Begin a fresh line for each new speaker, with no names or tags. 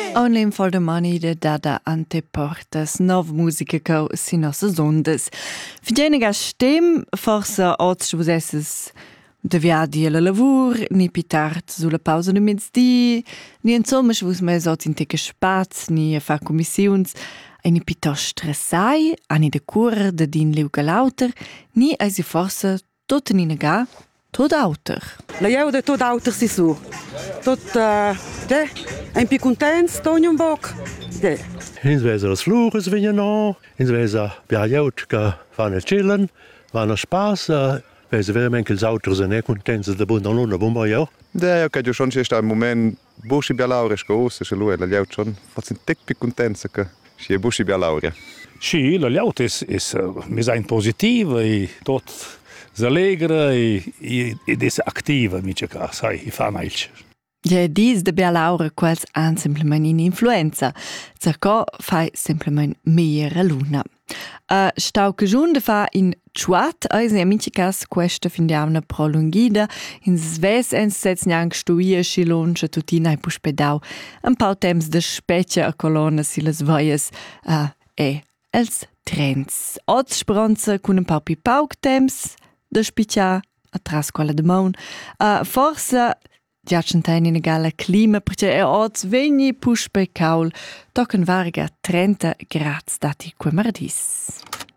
Only in for the money de Dada Anteportas, nov musica che si nossas ondas. Figena ga stem, forse oz vusesses de viadi alla lavur, ni pitart sulla pausa de mezzdi, ni insomma vus mes oz in teca spaz, ni a fa commissiuns, e ni piuttosto stressai, ani de cura de din liuga lauter, ni eisi forse tot in ga, tot auter.
La jeu de tot auter si su. Tot, ein pi contents, togn un boc.
Ins vesa las flures vegnan an, ins vesa bia jaut che fanno chillen, vanno spas, vesa veramente ils auters ne contents de bun luna bomba jau.
Io che schon c'è sta un moment busci bia laurea scos, se lui la jaut schon, faz un tic pi contents che si busci bia laurea.
Sì, la jaut is misain positiva e tot allegra e des activa, mica ca, sai, i fa meilch.
Ja, dis de bia laura quals han simplement in influenza. Zerco fai simplement meira luna. Stau che giunde fa in chuat, eise amici cas questa fin diamna prolungida, in sves ens sets niang stuia schiloncha tutina e puspedau, un pau temps de specia a colonna si las voies e els trens. Oz speranza cun un pau pi pauk temps, de spicia a trascola de maun. Forse giaccentain in egala clima, perché è oz vegni push pe caul, tocan varga 30 gradi dati quemardis.